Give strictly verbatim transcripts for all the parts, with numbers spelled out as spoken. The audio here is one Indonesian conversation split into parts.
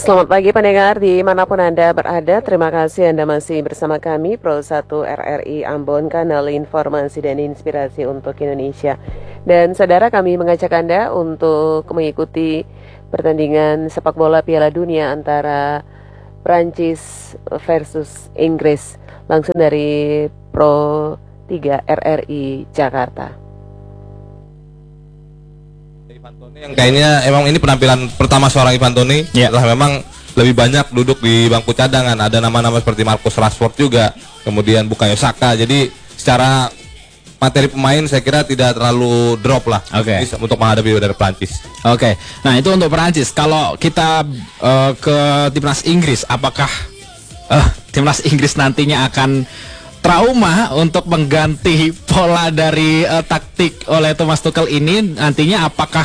Selamat pagi pendengar dimanapun Anda berada. Terima kasih Anda masih bersama kami Pro satu R R I Ambon, kanal informasi dan inspirasi untuk Indonesia. Dan saudara, kami mengajak Anda untuk mengikuti pertandingan sepak bola Piala Dunia antara Prancis versus Inggris langsung dari Pro tiga R R I Jakarta. Ivan Toney yang kayaknya emang ini penampilan pertama seorang Ivan Toney, yeah. Setelah memang lebih banyak duduk di bangku cadangan. Ada nama-nama seperti Marcus Rashford juga, kemudian Bukayo Saka. Jadi secara materi pemain saya kira tidak terlalu drop lah, okay, untuk menghadapi dari Prancis. Oke, okay. Nah itu untuk Prancis. Kalau kita uh, ke timnas Inggris, apakah uh, timnas Inggris nantinya akan trauma untuk mengganti pola dari uh, taktik oleh Thomas Tuchel ini? Nantinya apakah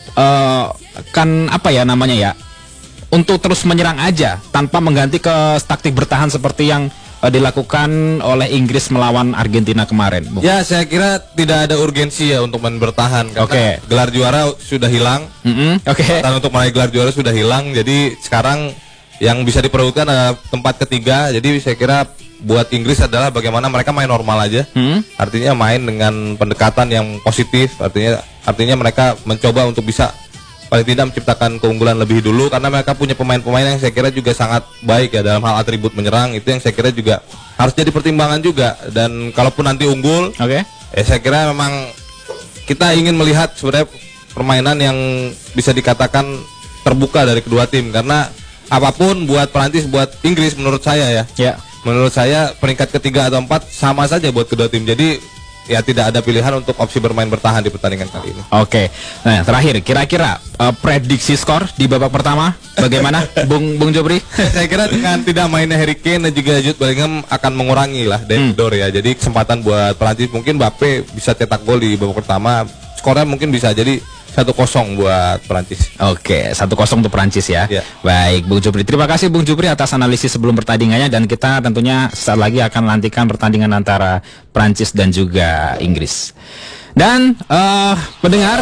uh, kan apa ya namanya ya, untuk terus menyerang aja tanpa mengganti ke taktik bertahan seperti yang uh, dilakukan oleh Inggris melawan Argentina kemarin, Bung? Ya, saya kira tidak ada urgensi ya untuk main bertahan karena okay. gelar juara sudah hilang. Mm-hmm. Oke. Okay. Dan untuk meraih gelar juara sudah hilang. Jadi sekarang yang bisa diperebutkan adalah tempat ketiga. Jadi saya kira buat Inggris adalah bagaimana mereka main normal aja. Hmm? Artinya main dengan pendekatan yang positif. Artinya artinya mereka mencoba untuk bisa paling tidak menciptakan keunggulan lebih dulu, karena mereka punya pemain-pemain yang saya kira juga sangat baik ya dalam hal atribut menyerang. Itu yang saya kira juga harus jadi pertimbangan juga. Dan kalaupun nanti unggul, oke, okay. ya saya kira memang kita ingin melihat sebenarnya permainan yang bisa dikatakan terbuka dari kedua tim, karena apapun buat Perancis, buat Inggris menurut saya ya. Ya. Menurut saya peringkat ketiga atau empat sama saja buat kedua tim. Jadi ya tidak ada pilihan untuk opsi bermain bertahan di pertandingan kali ini. Oke. Nah, terakhir kira-kira uh, prediksi skor di babak pertama bagaimana, Bung Bung Jobri? Saya kira dengan tidak mainnya Harry Kane dan juga Jude Bellingham akan mengurangi lah Dendor hmm. ya. Jadi kesempatan buat Perancis, mungkin Mbappe bisa cetak gol di babak pertama. Skornya mungkin bisa jadi satu kosong buat Perancis. Oke, satu kosong untuk Perancis ya. ya. Baik, Bung Jupri. Terima kasih Bung Jupri atas analisis sebelum pertandingannya, dan kita tentunya sesaat lagi akan lantikan pertandingan antara Perancis dan juga Inggris. Dan uh, pendengar,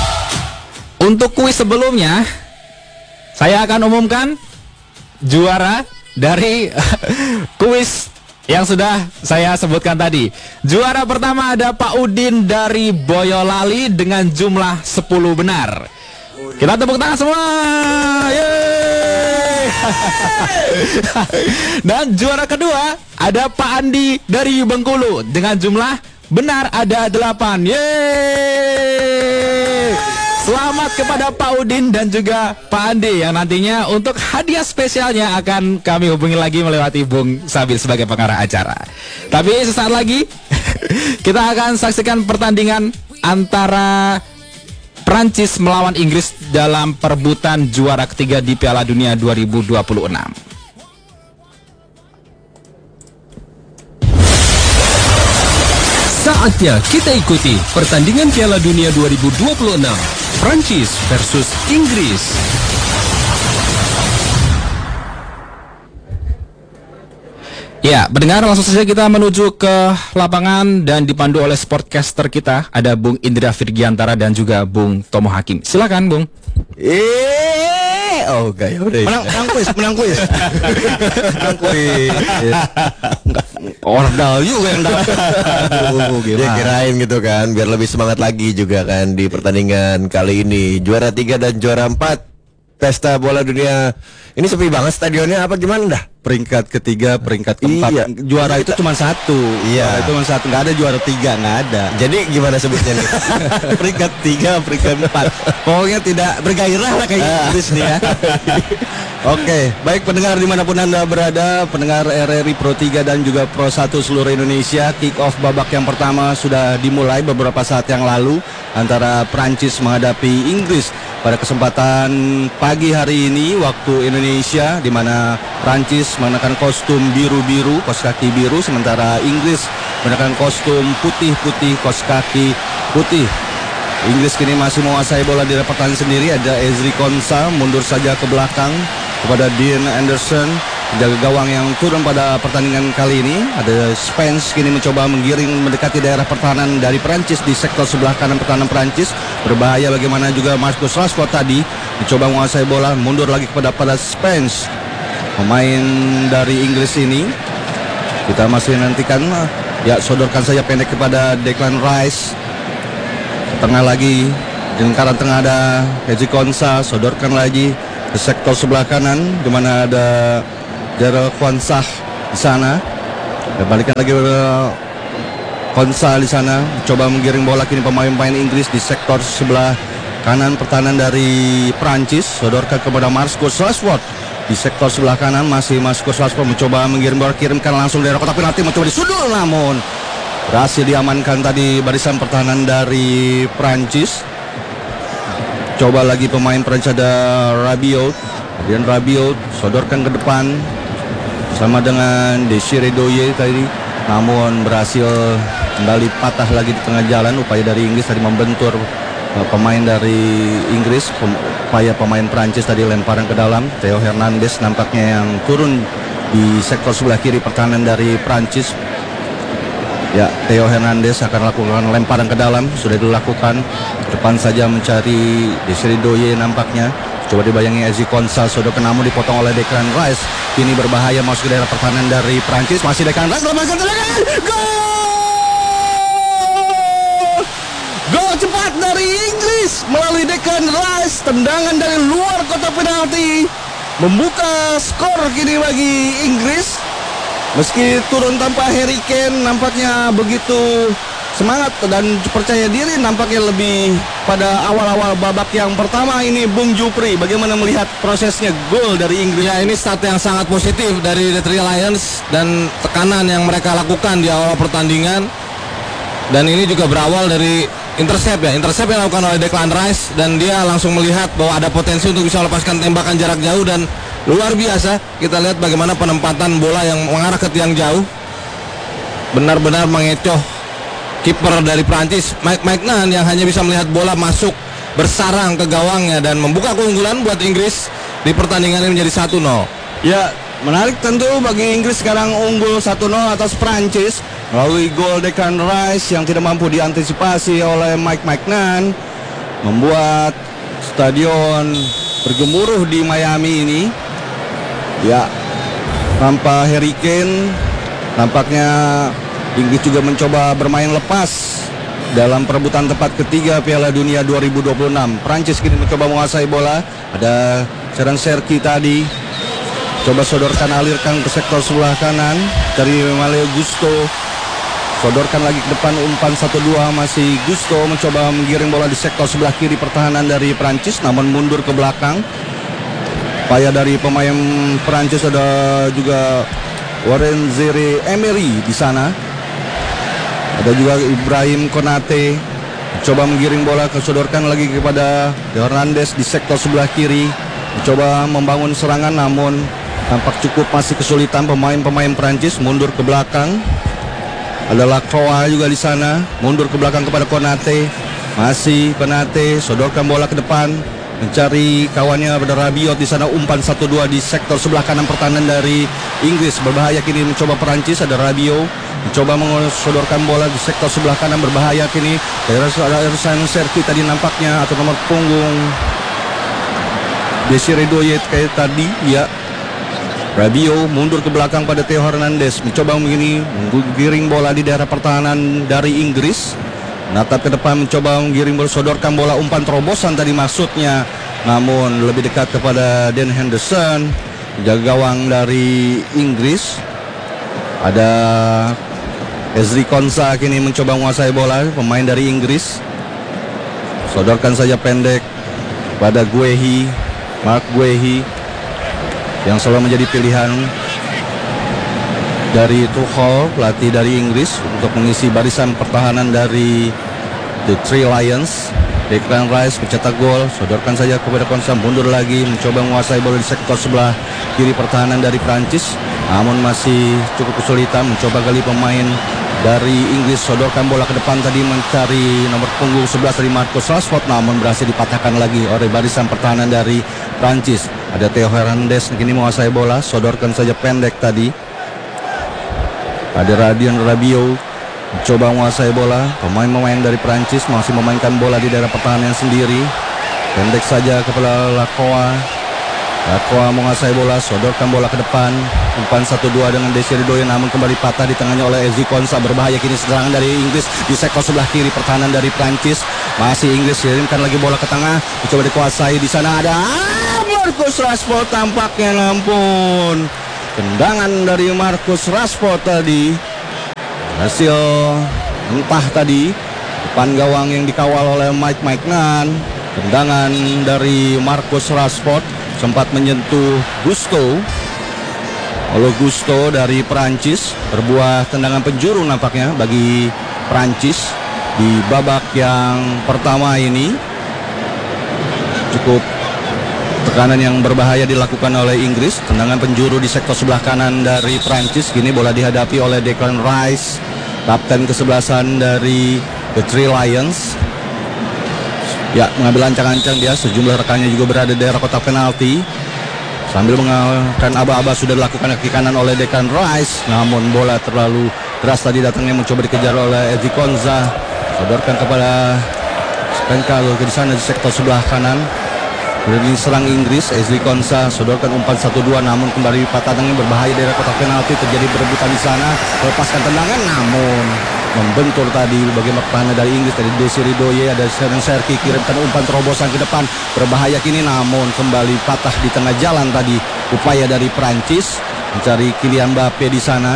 untuk kuis sebelumnya saya akan umumkan juara dari kuis yang sudah saya sebutkan tadi. Juara pertama ada Pak Udin dari Boyolali dengan jumlah sepuluh benar. Kita tepuk tangan semua. Yeay. Dan juara kedua ada Pak Andi dari Bengkulu dengan jumlah benar ada delapan. Yeay. Selamat kepada Pak Udin dan juga Pak Andi yang nantinya untuk hadiah spesialnya akan kami hubungi lagi melewati Bung Sabil sebagai pengarah acara. Tapi sesaat lagi kita akan saksikan pertandingan antara Prancis melawan Inggris dalam perebutan juara ketiga di Piala Dunia dua ribu dua puluh enam. Saatnya kita ikuti pertandingan Piala Dunia dua ribu dua puluh enam, Prancis versus Inggris. Ya, pendengar, langsung saja kita menuju ke lapangan dan dipandu oleh sportcaster kita. Ada Bung Indra Virgiantara dan juga Bung Tomo Hakim. Silakan, Bung. Eh, oh gaya udah. Menang, menang kuis, menang kuis. Menang kuis. Ordal juga yang dapat. Dia kirain gitu kan, biar lebih semangat lagi juga kan di pertandingan kali ini. Juara tiga dan juara empat Pesta Bola Dunia. Ini sepi banget stadionnya apa gimana dah? Peringkat ketiga, peringkat keempat. Iya. Juara itu cuma satu. Iya. Juara itu cuma satu, nggak ada juara tiga, nggak ada. Jadi gimana sebutnya nih? Peringkat tiga, peringkat empat. Pokoknya tidak bergairah lah kayak Inggris nih ya. Oke, baik pendengar dimanapun Anda berada, pendengar R R I Pro tiga dan juga Pro satu seluruh Indonesia, kick off babak yang pertama sudah dimulai beberapa saat yang lalu antara Prancis menghadapi Inggris pada kesempatan pagi hari ini waktu Indonesia, di mana Prancis mengenakan kostum biru-biru, kaos kaki biru, sementara Inggris mengenakan kostum putih-putih, kaos kaki putih. Inggris kini masih menguasai bola di pertahanan sendiri. Ada Ezri Konsa mundur saja ke belakang kepada Dean Anderson. Jaga gawang yang turun pada pertandingan kali ini. Ada Spence kini mencoba menggiring mendekati daerah pertahanan dari Perancis di sektor sebelah kanan pertahanan Perancis. Berbahaya bagaimana juga Marcus Rashford tadi mencoba menguasai bola, mundur lagi kepada pada Spence. Pemain dari Inggris ini kita masih nantikan. Ya, sodorkan saja pendek kepada Declan Rice. Tengah lagi, di lingkaran tengah ada Ezri Konsa, sodorkan lagi ke sektor sebelah kanan di mana ada Jarrell Quansah di sana. Dan balikan lagi ke Konsa di sana, coba menggiring bola kini pemain-pemain Inggris di sektor sebelah kanan pertahanan dari Prancis, sodorkan kepada Marcus Rashford di sektor sebelah kanan. Masih Marcus Rashford mencoba menggiring bola, kirimkan langsung dari kotak penalti, mencoba disundul namun berhasil diamankan tadi barisan pertahanan dari Prancis. Coba lagi pemain Prancis ada Rabiot, kemudian Rabiot sodorkan ke depan sama dengan Desiree Douye tadi, namun berhasil kembali patah lagi di tengah jalan. Upaya dari Inggris tadi membentur uh, pemain dari Inggris, pem, upaya pemain Prancis tadi lemparan ke dalam. Theo Hernandez nampaknya yang turun di sektor sebelah kiri pertahanan dari Prancis. Ya, Theo Hernandez akan lakukan lemparan ke dalam, sudah dilakukan. Depan saja mencari Desiree Douye nampaknya. Coba dibayangi Ezri Konsa, sodorkan namun dipotong oleh Declan Rice. Ini berbahaya masuk ke daerah pertahanan dari Prancis. Masih Declan Rice, lepaskan tendangan. Gol! Gol cepat dari Inggris melalui Declan Rice. Tendangan dari luar kotak penalti membuka skor kini bagi Inggris. Meski turun tanpa Harry Kane, nampaknya begitu semangat dan percaya diri nampaknya lebih pada awal-awal babak yang pertama ini. Bung Jupri, bagaimana melihat prosesnya gol dari Inggris? Ya, ini start yang sangat positif dari The Three Lions dan tekanan yang mereka lakukan di awal pertandingan. Dan ini juga berawal dari intercept ya, intercept yang dilakukan oleh Declan Rice, dan dia langsung melihat bahwa ada potensi untuk bisa melepaskan tembakan jarak jauh, dan luar biasa kita lihat bagaimana penempatan bola yang mengarah ke tiang jauh benar-benar mengecoh kiper dari Prancis Mike Maignan yang hanya bisa melihat bola masuk bersarang ke gawangnya dan membuka keunggulan buat Inggris di pertandingan ini menjadi satu nol. Ya, menarik tentu bagi Inggris sekarang unggul satu nol atas Prancis melalui gol Declan Rice yang tidak mampu diantisipasi oleh Mike Maignan, membuat stadion bergemuruh di Miami ini. Ya, tanpa Harry Kane, nampaknya Inggris juga mencoba bermain lepas dalam perebutan tempat ketiga Piala Dunia dua ribu dua puluh enam. Prancis kini mencoba menguasai bola. Ada Serang Serki tadi, coba sodorkan, alirkan ke sektor sebelah kanan dari Malo Gusto. Sodorkan lagi ke depan, umpan satu dua, masih Gusto mencoba menggiring bola di sektor sebelah kiri pertahanan dari Prancis, namun mundur ke belakang. Upaya dari pemain Prancis ada juga Warren Zaïre-Emery di sana. Ada juga Ibrahim Konate coba menggiring bola, kesodorkan lagi kepada Hernandez di sektor sebelah kiri, mencoba membangun serangan namun tampak cukup masih kesulitan pemain-pemain Prancis, mundur ke belakang. Ada Lacroix juga di sana, mundur ke belakang kepada Konate. Masih Konate sodorkan bola ke depan, mencari kawannya pada Rabiot di sana, umpan satu dua di sektor sebelah kanan pertahanan dari Inggris. Berbahaya kini mencoba Perancis, ada Rabiot mencoba mensodorkan bola di sektor sebelah kanan, berbahaya kini dari Serang Serki tadi nampaknya, atau nomor punggung Desiree Douye kayak tadi ya. Rabiot mundur ke belakang pada Theo Hernandez, mencoba begini menggiring bola di daerah pertahanan dari Inggris. Natap ke depan mencoba menggiring bola, sodorkan bola, umpan terobosan tadi maksudnya, namun lebih dekat kepada Dan Henderson, jaga gawang dari Inggris. Ada Ezri Konsa kini mencoba menguasai bola, pemain dari Inggris. Sodorkan saja pendek pada Guehi, Mark Guehi, yang selalu menjadi pilihan dari Tuchel, pelatih dari Inggris, untuk mengisi barisan pertahanan dari The Three Lions. Declan Rice mencetak gol, sodorkan saja kepada Konsa, mundur lagi, mencoba menguasai bola di sektor sebelah kiri pertahanan dari Prancis, namun masih cukup kesulitan. Mencoba kali pemain dari Inggris, sodorkan bola ke depan tadi, mencari nomor punggung sebelas dari Marcus Rashford, namun berhasil dipatahkan lagi oleh barisan pertahanan dari Prancis. Ada Theo Hernandez kini menguasai bola, sodorkan saja pendek tadi. Ada Radian Rabiot coba menguasai bola. Pemain-pemain dari Prancis masih memainkan bola di daerah pertahanan sendiri. Pendek saja kepada Lacroix. Lacroix menguasai bola, sodorkan bola ke depan. Umpan satu dua dengan Desiree Doyen, namun kembali patah di tengahnya oleh Ezri Konsa. Berbahaya kini serangan dari Inggris di sektor sebelah kiri pertahanan dari Prancis. Masih Inggris kirimkan lagi bola ke tengah, mencoba dikuasai. Di sana ada Marcus Rashford tampaknya, ampun. Tendangan dari Marcus Rashford tadi hasil entah tadi depan gawang yang dikawal oleh Mike Maignan. Tendangan dari Marcus Rashford sempat menyentuh Gusto. Olo Gusto dari Prancis, berbuah tendangan penjuru nampaknya bagi Prancis di babak yang pertama ini. Cukup tekanan yang berbahaya dilakukan oleh Inggris. Tendangan penjuru di sektor sebelah kanan dari Prancis. Kini bola dihadapi oleh Declan Rice, kapten kesebelasan dari The Three Lions. Ya, mengambil ancang-ancang dia. Sejumlah rekannya juga berada di daerah kotak penalti. Sambil mengalahkan aba-aba sudah dilakukan kaki kanan oleh Declan Rice. Namun bola terlalu keras tadi datangnya, mencoba dikejar oleh Ezri Konsa. Sodorkan kepada Spenka di sana di sektor sebelah kanan. Ini serang Inggris, Ezri Konsa sodorkan umpan satu dua, namun kembali patah tangan, berbahaya daerah kotak penalti. Terjadi berebutan di sana, melepaskan tendangan, namun membentur tadi bagaimana pertahanan dari Inggris. Dari Desiree Doyen, ada Seren Serki, kirimkan umpan terobosan ke depan, berbahaya kini, namun kembali patah di tengah jalan tadi. Upaya dari Prancis mencari Kylian Mbappe di sana,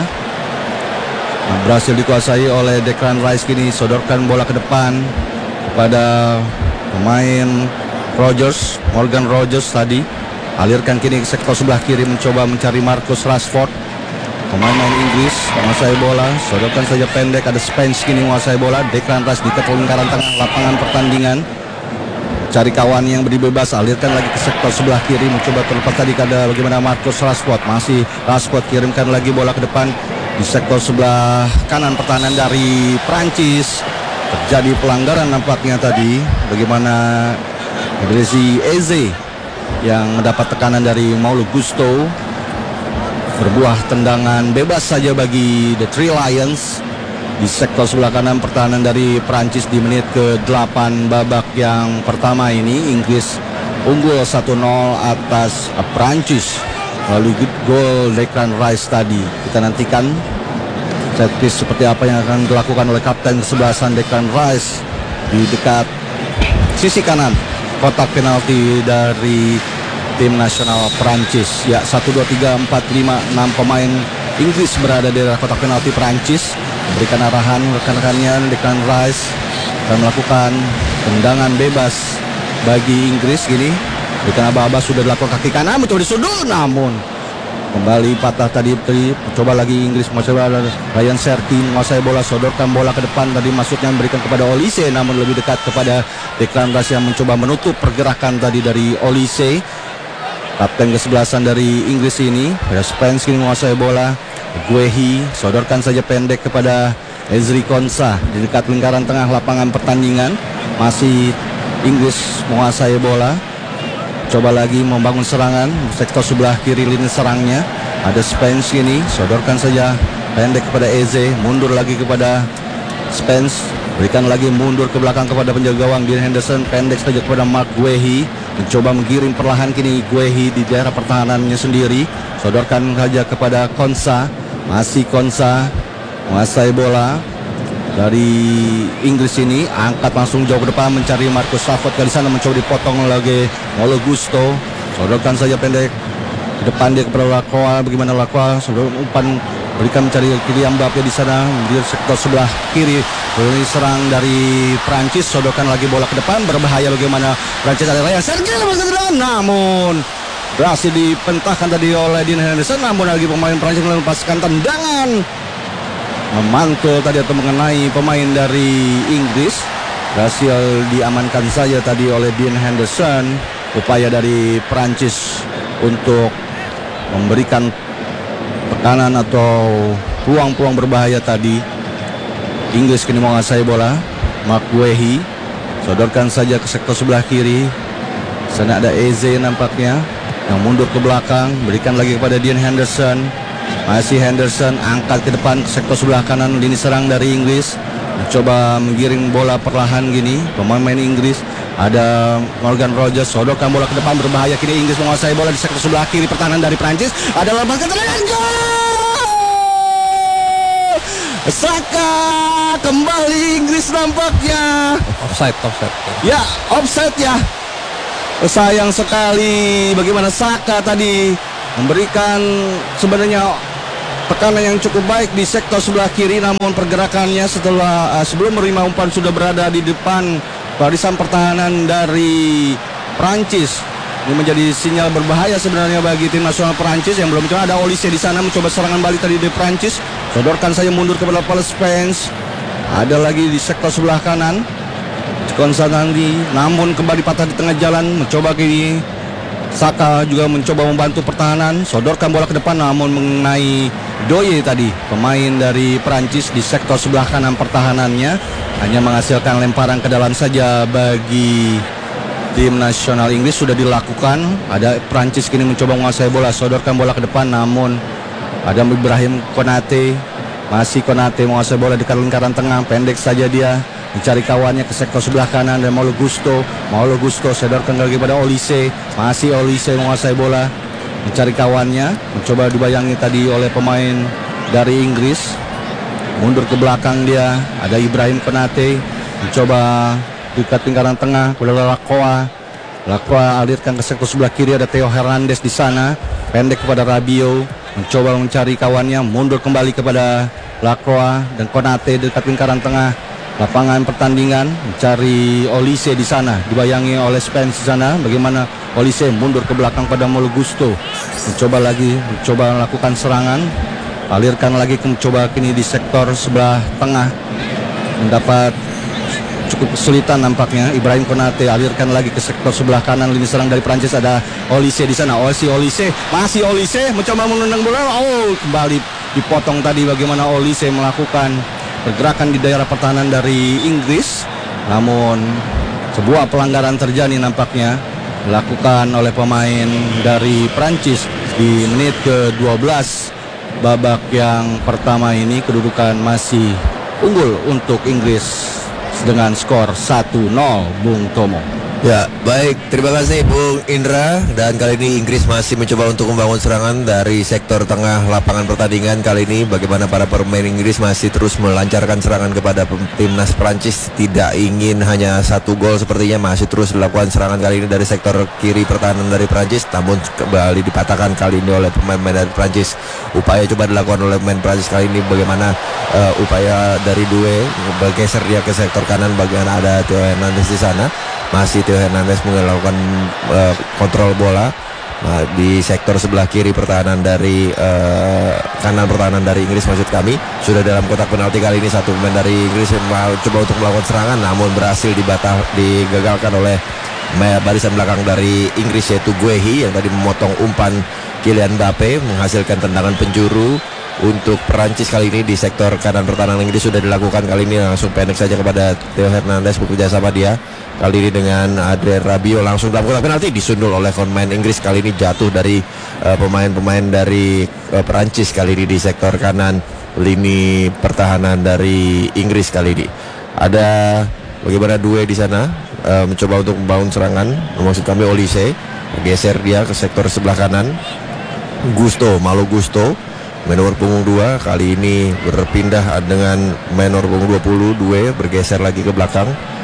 nah, berhasil dikuasai oleh Declan Rice. Kini sodorkan bola ke depan kepada pemain Rogers, Morgan Rogers tadi. Alirkan kini ke sektor sebelah kiri, mencoba mencari Marcus Rashford. Pemain-pemain Inggris menguasai bola, sodorkan saja pendek. Ada Spence kini menguasai bola. Declan Rice di lingkaran tengah lapangan pertandingan, cari kawan yang beri bebas, alirkan lagi ke sektor sebelah kiri, mencoba terlepas tadi ada bagaimana Marcus Rashford. Masih Rashford kirimkan lagi bola ke depan di sektor sebelah kanan pertahanan dari Prancis. Terjadi pelanggaran nampaknya tadi, bagaimana Brezi Eze yang mendapat tekanan dari Paulo Gusto. Berbuah tendangan bebas saja bagi The Three Lions di sektor sebelah kanan pertahanan dari Prancis di menit ke delapan babak yang pertama ini. Inggris unggul satu nol atas Prancis melalui gol Declan Rice tadi. Kita nantikan set piece seperti apa yang akan dilakukan oleh kapten kesebelasan Declan Rice di dekat sisi kanan kotak penalti dari tim nasional Prancis. Ya, satu, dua, tiga, empat, lima, enam pemain Inggris berada di daerah kotak penalti Prancis. Berikan arahan rekan-rekannya. Declan Rice akan melakukan tendangan bebas bagi Inggris gini. Berikan aba-aba sudah dilakukan kaki kanan, mencoba disudut, namun kembali patah tadi. Coba lagi Inggris, mencoba Ryan Serki menguasai bola, sodorkan bola ke depan tadi, maksudnya memberikan kepada Olise, namun lebih dekat kepada Declan Rice yang mencoba menutup pergerakan tadi dari Olise, kapten kesebelasan dari Inggris ini. Ada Spence ini menguasai bola. Guehi sodorkan saja pendek kepada Ezri Konsa di dekat lingkaran tengah lapangan pertandingan. Masih Inggris menguasai bola. Coba lagi membangun serangan sektor sebelah kiri lini serangnya. Ada Spence ini, sodorkan saja pendek kepada Eze, mundur lagi kepada Spence, berikan lagi mundur ke belakang kepada penjaga gawang Dean Henderson, pendek saja kepada Mark Guehi, mencoba menggiring perlahan kini Guehi di daerah pertahanannya sendiri, sodorkan saja kepada Konsa. Masih Konsa menguasai bola dari Inggris ini, angkat langsung jauh ke depan mencari Marcus Rashford. Kali sana mencoba dipotong lagi Paulo Gusto, sodorkan saja pendek ke depan dia kepada Lacroix. Bagaimana Lacroix sodor umpan, berikan mencari Kylian Mbappe di sana di sektor sebelah kiri. Ini serang dari Prancis, sodorkan lagi bola ke depan, berbahaya bagaimana Prancis. Ada Ryan Sergi, namun berhasil dipentahkan tadi oleh Dean Henderson. Namun lagi pemain Prancis melepaskan tendangan memantul tadi atau mengenai pemain dari Inggris. Berhasil diamankan saja tadi oleh Dean Henderson. Upaya dari Prancis untuk memberikan tekanan atau peluang-peluang berbahaya tadi. Inggris kini menguasai bola. Mark Guehi sodorkan saja ke sektor sebelah kiri. Sana ada Eze nampaknya. yang mundur ke belakang, berikan lagi kepada Dean Henderson. Masih Henderson angkat ke depan ke sektor sebelah kanan lini serang dari Inggris. Mencoba menggiring bola perlahan gini pemain-pemain Inggris. Ada Morgan Rogers, sodorkan bola ke depan, berbahaya kini Inggris menguasai bola di sektor sebelah kiri pertahanan dari Prancis. Ada lemparan tendangan, gol! Saka kembali Inggris nampaknya. Offside, offside. Ya, offside ya. Sayang sekali bagaimana Saka tadi memberikan sebenarnya tekanan yang cukup baik di sektor sebelah kiri, namun pergerakannya setelah uh, sebelum menerima umpan sudah berada di depan barisan pertahanan dari Prancis. Ini menjadi sinyal berbahaya sebenarnya bagi tim nasional Prancis yang belum coba. Ada Olise di sana mencoba serangan balik tadi di Prancis. Sodorkan saja mundur kepada Paul Spence. Ada lagi di sektor sebelah kanan Konstanandi, namun kembali patah di tengah jalan. Mencoba kini Saka juga mencoba membantu pertahanan. Sodorkan bola ke depan namun mengenai Doye tadi, pemain dari Prancis di sektor sebelah kanan pertahanannya. Hanya menghasilkan lemparan ke dalam saja bagi tim nasional Inggris. Sudah dilakukan. Ada Prancis kini mencoba menguasai bola, sodorkan bola ke depan namun ada Ibrahim Konate. Masih Konate menguasai bola di lingkaran tengah, pendek saja dia, mencari kawannya ke sektor sebelah kanan dan Malo Gusto. Malo Gusto sodorkan lagi pada Olise. Masih Olise menguasai bola, mencari kawannya, mencoba dibayangi tadi oleh pemain dari Inggris. Mundur ke belakang dia, ada Ibrahim Konate, mencoba dekat lingkaran tengah kepada Lacroix. Lacroix alirkan ke sektor sebelah kiri, ada Theo Hernandez di sana, pendek kepada Rabiot, mencoba mencari kawannya, mundur kembali kepada Lacroix dan Konate dekat lingkaran tengah lapangan pertandingan, mencari Olise di sana, dibayangi oleh Spence di sana. Bagaimana Olise mundur ke belakang pada Malo Gusto, mencoba lagi, mencoba melakukan serangan, alirkan lagi, mencoba kini di sektor sebelah tengah, mendapat cukup kesulitan nampaknya. Ibrahim Konate alirkan lagi ke sektor sebelah kanan lini serang dari Prancis. Ada Olise di sana. Olise, Olise, masih Olise mencoba menendang bola. Oh, kembali dipotong tadi. Bagaimana Olise melakukan pergerakan di daerah pertahanan dari Inggris, namun sebuah pelanggaran terjadi nampaknya dilakukan oleh pemain dari Prancis di menit ke dua belas babak yang pertama ini. Kedudukan masih unggul untuk Inggris dengan skor satu nol, Bung Tomo. Ya, baik. Terima kasih Bung Indra. Dan kali ini Inggris masih mencoba untuk membangun serangan dari sektor tengah lapangan pertandingan. Kali ini bagaimana para pemain Inggris masih terus melancarkan serangan kepada timnas Prancis. Tidak ingin hanya satu gol sepertinya, masih terus dilakukan serangan kali ini dari sektor kiri pertahanan dari Prancis. Namun kembali dipatahkan kali ini oleh pemain-pemain dari Prancis. Upaya coba dilakukan oleh pemain Prancis kali ini, bagaimana uh, upaya dari Due bergeser dia ke sektor kanan. Bagaimana ada Theo Hernandez di sana. Masih Theo Hernandez melakukan uh, kontrol bola uh, di sektor sebelah kiri pertahanan dari uh, kanan pertahanan dari Inggris, maksud kami. Sudah dalam kotak penalti kali ini satu pemain dari Inggris yang coba untuk melakukan serangan, namun berhasil dibatal, digagalkan oleh barisan belakang dari Inggris, yaitu Guehi yang tadi memotong umpan Kylian Mbappe, menghasilkan tendangan penjuru untuk Perancis kali ini di sektor kanan pertahanan Inggris. Sudah dilakukan kali ini, langsung pendek saja kepada Theo Hernandez, bekerja sama dia kali ini dengan Adrien Rabiot, langsung dalam kotak penalti, disundul oleh pemain Inggris. Kali ini jatuh dari uh, pemain-pemain dari uh, Perancis kali ini di sektor kanan lini pertahanan dari Inggris kali ini. Ada bagaimana Due di sana uh, mencoba untuk membangun serangan, maksud kami Olise, geser dia ke sektor sebelah kanan. Gusto, Malo Gusto, menor punggung dua, kali ini berpindah dengan menor punggung dua puluh, Due bergeser lagi ke belakang.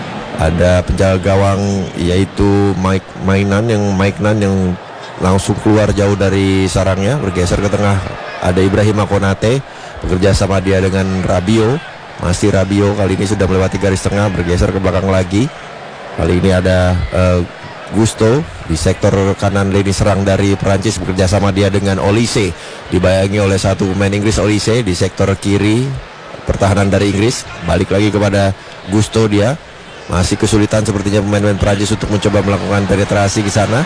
Ada penjaga gawang yaitu Mike Mainan yang Mike Nan yang langsung keluar jauh dari sarangnya, bergeser ke tengah. Ada Ibrahim Konate bekerja sama dia dengan Rabiot. Masih Rabiot kali ini sudah melewati garis tengah, bergeser ke belakang lagi. Kali ini ada uh, Gusto di sektor kanan lini serang dari Perancis, bekerja sama dia dengan Olise, dibayangi oleh satu pemain Inggris. Olise di sektor kiri pertahanan dari Inggris, balik lagi kepada Gusto dia. Masih kesulitan sepertinya pemain-pemain Prancis untuk mencoba melakukan penetrasi ke sana.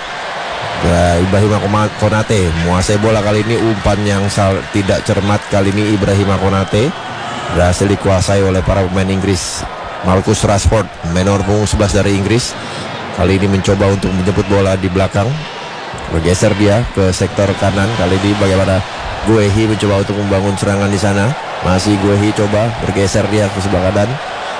Ya, Ibrahim Konate menguasai bola kali ini, umpan yang sal- tidak cermat kali ini. Ibrahim Konate berhasil dikuasai oleh para pemain Inggris. Marcus Rashford, menor punggung sebelas dari Inggris, kali ini mencoba untuk menjemput bola di belakang. bergeser dia ke sektor kanan. Kali ini bagaimana Guehi mencoba untuk membangun serangan di sana. Masih Guehi coba bergeser dia ke sebelah kanan,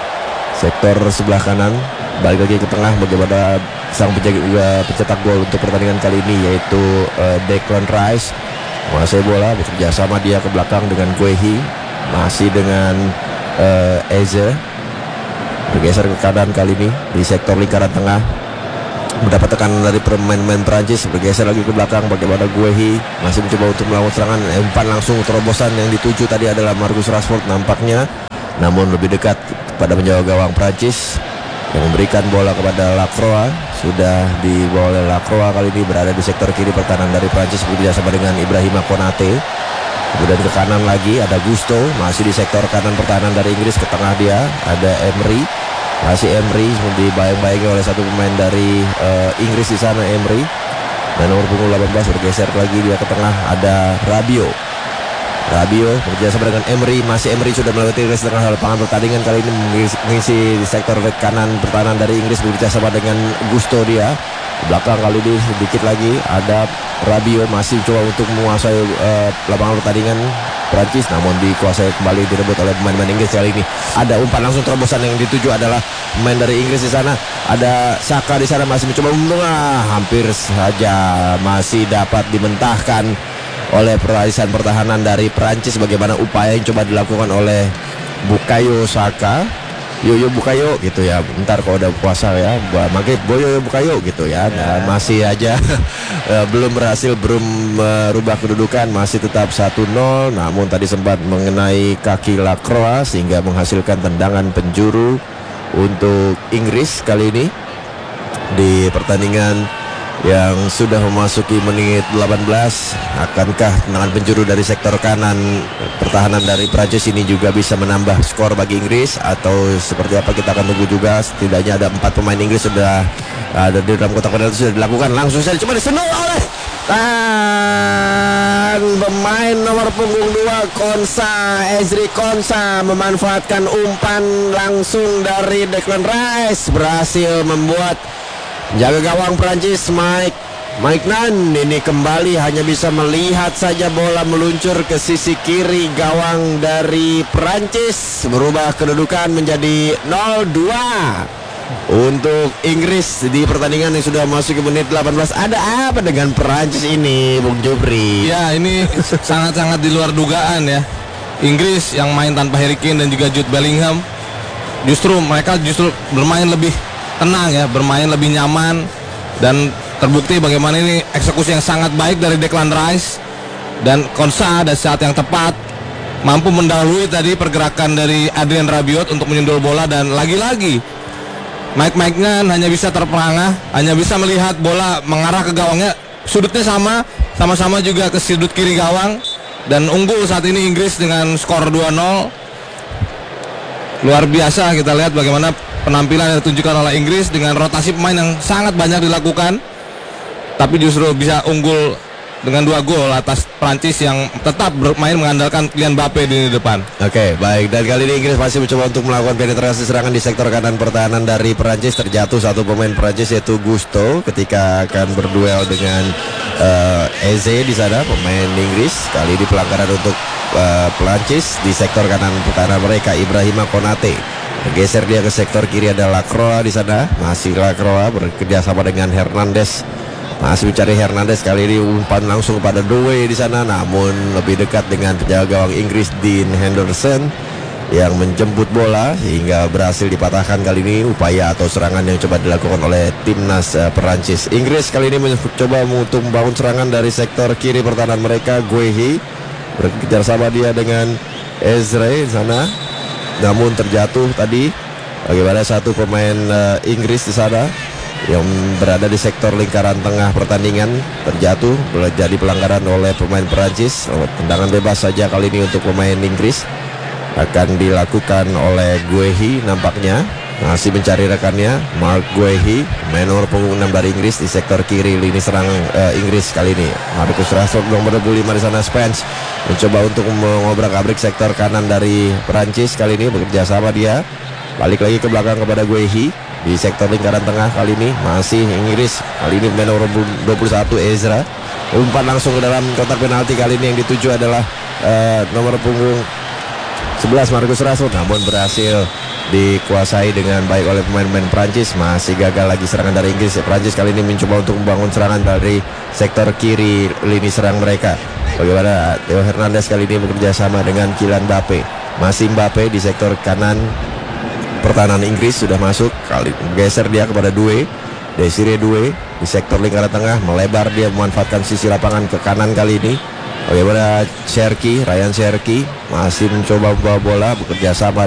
sektor sebelah kanan. Balik lagi ke tengah, bagaimana sang penjaga juga pencetak gol untuk pertandingan kali ini, yaitu uh, Declan Rice. Menguasai bola, bekerja sama dia ke belakang dengan Guehi. Masih dengan uh, Eze, bergeser ke kanan kali ini di sektor lingkaran tengah. Mendapat tekanan dari pemain-pemain Prancis, bergeser lagi ke belakang. Bagaimana Guehi masih mencoba untuk melakukan serangan, umpan langsung terobosan yang dituju tadi adalah Marcus Rashford nampaknya, namun lebih dekat pada penjaga gawang Prancis yang memberikan bola kepada Lacroix. Sudah dibawa oleh Lacroix, kali ini berada di sektor kiri pertahanan dari Prancis bekerja sama dengan Ibrahima Konate. Kemudian ke kanan lagi ada Gusto, masih di sektor kanan pertahanan dari Inggris. Ke tengah dia ada Emery, masih Emery dibayang-bayangi oleh satu pemain dari uh, Inggris di sana, Emery. Dan nomor punggung delapan belas bergeser lagi dia ke tengah, ada Rabiot. Rabiot bekerja sama dengan Emery, masih Emery sudah melewati garis tengah lapangan pertandingan kali ini mengisi di sektor kanan pertahanan dari Inggris bekerja sama dengan Gusto dia. Di belakang kali ini sedikit lagi ada Rabiot, masih coba untuk menguasai uh, lapangan pertandingan Prancis, namun dikuasai kembali, direbut oleh pemain-pemain Inggris kali ini. Ada umpan langsung terobosan yang dituju adalah pemain dari Inggris di sana. Ada Saka di sana masih mencoba ah, hampir saja masih dapat dimentahkan oleh peraisan pertahanan dari Prancis. Bagaimana upaya yang coba dilakukan oleh Bukayo Saka, Yoyo Bukayo gitu ya. Bentar kalau udah puasa ya, maghrib Boyo Bukayo gitu ya. Nah, masih aja belum berhasil, belum merubah kedudukan, masih tetap satu nol. Namun tadi sempat mengenai kaki Lacroix sehingga menghasilkan tendangan penjuru untuk Inggris kali ini di pertandingan yang sudah memasuki menit delapan belas. Akankah tendangan penjuru dari sektor kanan pertahanan dari Prancis ini juga bisa menambah skor bagi Inggris, atau seperti apa, kita akan tunggu juga. Setidaknya ada empat pemain Inggris sudah ada di dalam kotak penalti, sudah dilakukan. Langsung saja cuma disenul oleh dan pemain nomor punggung dua Konsa, Ezri Konsa memanfaatkan umpan langsung dari Declan Rice, berhasil membuat jaga gawang Prancis Mike Maignan ini kembali hanya bisa melihat saja bola meluncur ke sisi kiri gawang dari Prancis, berubah kedudukan menjadi nol dua untuk Inggris di pertandingan yang sudah masuk ke menit delapan belas. Ada apa dengan Prancis ini, Bung Jupri? Ya, ini sangat-sangat di luar dugaan ya. Inggris yang main tanpa Harry Kane dan juga Jude Bellingham, justru mereka justru bermain lebih tenang ya, bermain lebih nyaman, dan terbukti bagaimana ini eksekusi yang sangat baik dari Declan Rice dan Konsa pada saat yang tepat mampu mendahului tadi pergerakan dari Adrien Rabiot untuk menyundul bola. Dan lagi-lagi Mike Maignan hanya bisa terperangah, hanya bisa melihat bola mengarah ke gawangnya, sudutnya sama, sama-sama juga ke sudut kiri gawang, dan unggul saat ini Inggris dengan skor dua nol. Luar biasa kita lihat bagaimana penampilan yang ditunjukkan oleh Inggris dengan rotasi pemain yang sangat banyak dilakukan, tapi justru bisa unggul dengan dua gol atas Prancis yang tetap bermain mengandalkan Kylian Mbappe di depan. Oke, baik. Dan kali ini Inggris masih mencoba untuk melakukan penetrasi serangan di sektor kanan pertahanan dari Prancis. Terjatuh satu pemain Prancis yaitu Gusto ketika akan berduel dengan uh, Eze di sana, pemain Inggris. Kali ini pelanggaran untuk uh, Prancis di sektor kanan pertahanan mereka. Ibrahima Konate geser dia ke sektor kiri, ada Lacroix di sana. Masih Lacroix bekerja sama dengan Hernandez. Masih mencari Hernandez, kali ini umpan langsung kepada Doué di sana, namun lebih dekat dengan penjaga gawang Inggris Dean Henderson yang menjemput bola sehingga berhasil dipatahkan kali ini upaya atau serangan yang coba dilakukan oleh timnas uh, Perancis. Inggris kali ini mencoba untuk membangun serangan dari sektor kiri pertahanan mereka. Guehi berkejar sama dia dengan Ezra di sana, namun terjatuh tadi. Bagaimana satu pemain uh, Inggris di sana yang berada di sektor lingkaran tengah pertandingan terjatuh, jadi pelanggaran oleh pemain Perancis. Tendangan bebas saja kali ini untuk pemain Inggris akan dilakukan oleh Guehi nampaknya. Masih mencari rekannya, Mark Guehi, main nomor punggung enam dari Inggris di sektor kiri lini serang uh, Inggris kali ini. Marcus Rashford nomor dua puluh lima di sana. Spence mencoba untuk mengobrak-abrik sektor kanan dari Perancis kali ini, bekerja sama dia. Balik lagi ke belakang kepada Guehi. di sektor lingkaran tengah kali ini masih Inggris. Kali ini pemain nomor dua puluh satu Ezra umpan langsung ke dalam kotak penalti. Kali ini yang dituju adalah uh, nomor punggung sebelas Marcus Rashford, namun berhasil dikuasai dengan baik oleh pemain-pemain Prancis. Masih gagal lagi serangan dari Inggris. Prancis kali ini mencoba untuk membangun serangan dari sektor kiri lini serang mereka. Bagaimana Theo Hernandez kali ini bekerja sama dengan Kylian Mbappe. Masih Mbappe di sektor kanan pertahanan Inggris sudah masuk. Kali geser dia kepada Doué, Desiree Doué di sektor lingkaran tengah, melebar dia memanfaatkan sisi lapangan ke kanan kali ini. Bagaimana Cherki, Ryan Cherki masih mencoba membawa bola bekerja sama